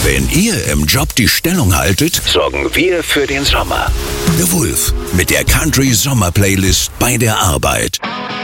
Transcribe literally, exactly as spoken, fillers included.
Wenn ihr im Job die Stellung haltet, sorgen wir für den Sommer. The Wolf mit der Country Sommer Playlist bei der Arbeit.